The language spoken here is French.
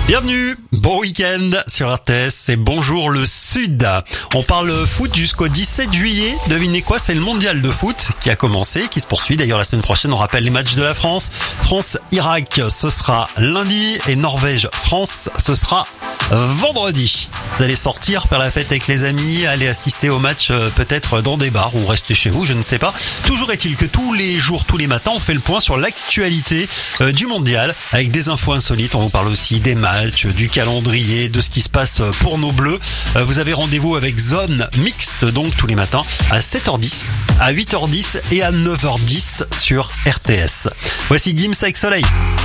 Bienvenue, bon week-end sur RTS et bonjour le Sud. On parle foot jusqu'au 17 juillet. Devinez quoi, c'est le mondial de foot qui a commencé, qui se poursuit. D'ailleurs, la semaine prochaine, on rappelle les matchs de la France. France-Irak, ce sera lundi et Norvège-France, ce sera vendredi. Vous allez sortir, faire la fête avec les amis, aller assister au match peut-être dans des bars ou rester chez vous, je ne sais pas. Toujours est-il que tous les jours, tous les matins, on fait le point sur l'actualité du mondial avec des infos insolites. On vous parle aussi des matchs, du calendrier, de ce qui se passe pour nos bleus. Vous avez rendez-vous avec Zone Mixte donc tous les matins à 7h10, à 8h10 et à 9h10 sur RTS. Voici Gims avec Soleil.